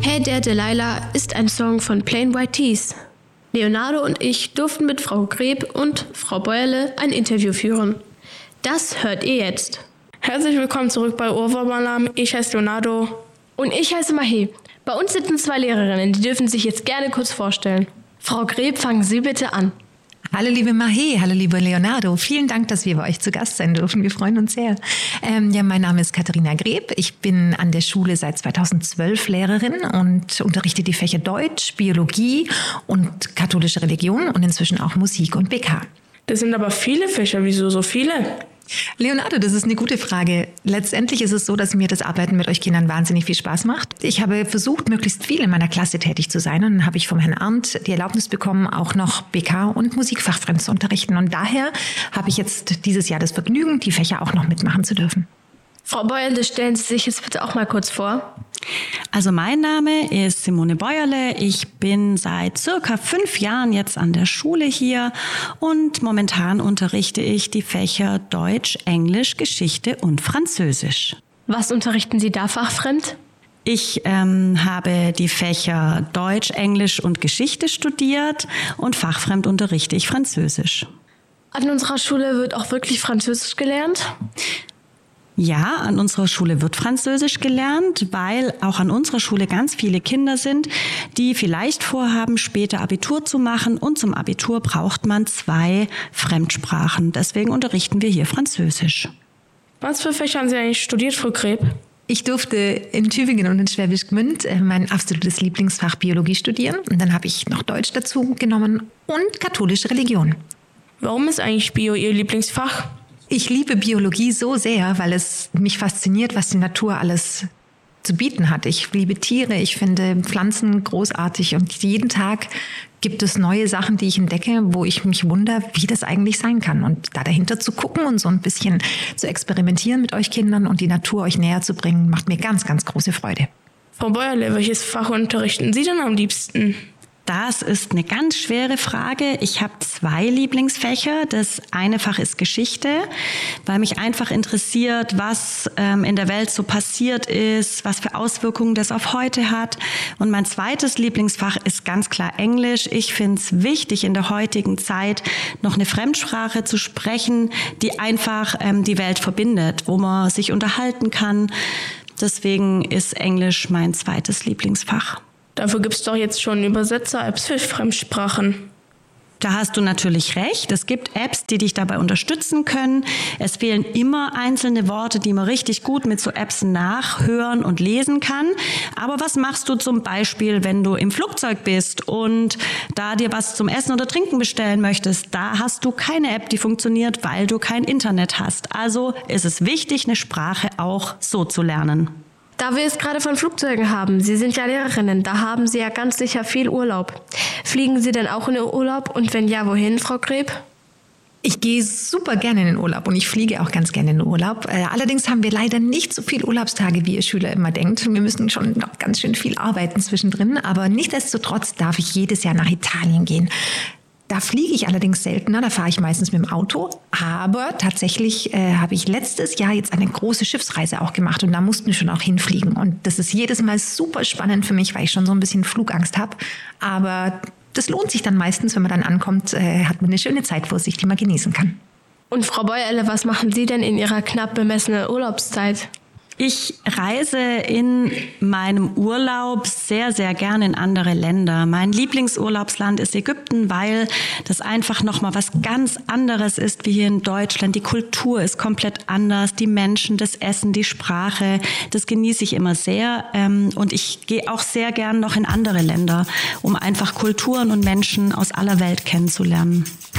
Hey der Delilah ist ein Song von Plain White T's. Leonardo und ich durften mit Frau Greb und Frau Bäuerle ein Interview führen. Das hört ihr jetzt. Herzlich willkommen zurück bei Ohrwurm-Alarm. Ich heiße Leonardo. Und ich heiße Mahé. Bei uns sitzen 2 Lehrerinnen, die dürfen sich jetzt gerne kurz vorstellen. Frau Greb, fangen Sie bitte an. Hallo liebe Mahé, hallo lieber Leonardo. Vielen Dank, dass wir bei euch zu Gast sein dürfen. Wir freuen uns sehr. Mein Name ist Katharina Greb. Ich bin an der Schule seit 2012 Lehrerin und unterrichte die Fächer Deutsch, Biologie und katholische Religion und inzwischen auch Musik und BK. Das sind aber viele Fächer. Wieso so viele? Leonardo, das ist eine gute Frage. Letztendlich ist es so, dass mir das Arbeiten mit euch Kindern wahnsinnig viel Spaß macht. Ich habe versucht, möglichst viel in meiner Klasse tätig zu sein. Und dann habe ich vom Herrn Arndt die Erlaubnis bekommen, auch noch BK und Musikfachfremd zu unterrichten. Und daher habe ich jetzt dieses Jahr das Vergnügen, die Fächer auch noch mitmachen zu dürfen. Frau Bäuerle, stellen Sie sich jetzt bitte auch mal kurz vor. Also mein Name ist Simone Bäuerle. Ich bin seit circa 5 Jahren jetzt an der Schule hier und momentan unterrichte ich die Fächer Deutsch, Englisch, Geschichte und Französisch. Was unterrichten Sie da fachfremd? Ich habe die Fächer Deutsch, Englisch und Geschichte studiert und fachfremd unterrichte ich Französisch. An unserer Schule wird auch wirklich Französisch gelernt? Ja, an unserer Schule wird Französisch gelernt, weil auch an unserer Schule ganz viele Kinder sind, die vielleicht vorhaben, später Abitur zu machen. Und zum Abitur braucht man 2 Fremdsprachen. Deswegen unterrichten wir hier Französisch. Was für Fächer haben Sie eigentlich studiert, Frau Greb? Ich durfte in Tübingen und in Schwäbisch Gmünd mein absolutes Lieblingsfach Biologie studieren. Und dann habe ich noch Deutsch dazu genommen und katholische Religion. Warum ist eigentlich Bio Ihr Lieblingsfach? Ich liebe Biologie so sehr, weil es mich fasziniert, was die Natur alles zu bieten hat. Ich liebe Tiere, ich finde Pflanzen großartig und jeden Tag gibt es neue Sachen, die ich entdecke, wo ich mich wundere, wie das eigentlich sein kann. Und da dahinter zu gucken und so ein bisschen zu experimentieren mit euch Kindern und die Natur euch näher zu bringen, macht mir ganz, ganz große Freude. Frau Bäuerle, welches Fach unterrichten Sie denn am liebsten? Das ist eine ganz schwere Frage. Ich habe 2 Lieblingsfächer. Das eine Fach ist Geschichte, weil mich einfach interessiert, was in der Welt so passiert ist, was für Auswirkungen das auf heute hat. Und mein zweites Lieblingsfach ist ganz klar Englisch. Ich finde es wichtig, in der heutigen Zeit noch eine Fremdsprache zu sprechen, die einfach die Welt verbindet, wo man sich unterhalten kann. Deswegen ist Englisch mein zweites Lieblingsfach. Dafür gibt es doch jetzt schon Übersetzer-Apps für Fremdsprachen. Da hast du natürlich recht. Es gibt Apps, die dich dabei unterstützen können. Es fehlen immer einzelne Worte, die man richtig gut mit so Apps nachhören und lesen kann. Aber was machst du zum Beispiel, wenn du im Flugzeug bist und da dir was zum Essen oder Trinken bestellen möchtest? Da hast du keine App, die funktioniert, weil du kein Internet hast. Also ist es wichtig, eine Sprache auch so zu lernen. Da wir es gerade von Flugzeugen haben, Sie sind ja Lehrerinnen, da haben Sie ja ganz sicher viel Urlaub. Fliegen Sie denn auch in den Urlaub und wenn ja, wohin, Frau Greb? Ich gehe super gerne in den Urlaub und ich fliege auch ganz gerne in den Urlaub. Allerdings haben wir leider nicht so viele Urlaubstage, wie ihr Schüler immer denkt. Wir müssen schon noch ganz schön viel arbeiten zwischendrin, aber nichtsdestotrotz darf ich jedes Jahr nach Italien gehen. Da fliege ich allerdings seltener, da fahre ich meistens mit dem Auto. Aber tatsächlich habe ich letztes Jahr jetzt eine große Schiffsreise auch gemacht und da mussten wir schon auch hinfliegen. Und das ist jedes Mal super spannend für mich, weil ich schon so ein bisschen Flugangst habe. Aber das lohnt sich dann meistens, wenn man dann ankommt, hat man eine schöne Zeit vor sich, die man genießen kann. Und Frau Bäuerle, was machen Sie denn in Ihrer knapp bemessenen Urlaubszeit? Ich reise in meinem Urlaub sehr, sehr gerne in andere Länder. Mein Lieblingsurlaubsland ist Ägypten, weil das einfach nochmal was ganz anderes ist wie hier in Deutschland. Die Kultur ist komplett anders, die Menschen, das Essen, die Sprache, das genieße ich immer sehr. Und ich gehe auch sehr gern noch in andere Länder, um einfach Kulturen und Menschen aus aller Welt kennenzulernen.